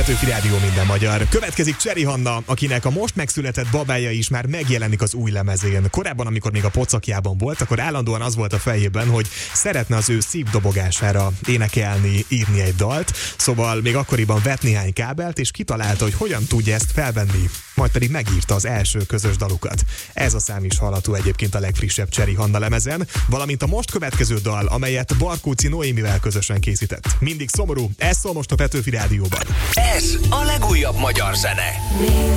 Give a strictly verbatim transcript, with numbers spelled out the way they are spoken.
Petőfi Rádió, minden magyar. Következik Cseri Hanna, akinek a most megszületett babája is már megjelenik az új lemezén. Korábban, amikor még a pocakjában volt, akkor állandóan az volt a fejében, hogy szeretne az ő szívdobogására énekelni, írni egy dalt. Szóval még akkoriban vett néhány kábelt, és kitalálta, hogy hogyan tudja ezt felvenni. Majd pedig megírta az első közös dalukat. Ez a szám is hallható egyébként a legfrissebb Cseri Hanna lemezen, valamint a most következő dal, amelyet Barkóczi Noémivel közösen készített. Mindig szomorú, ez szól most a Petőfi Rádióban. Ez a legújabb magyar zene.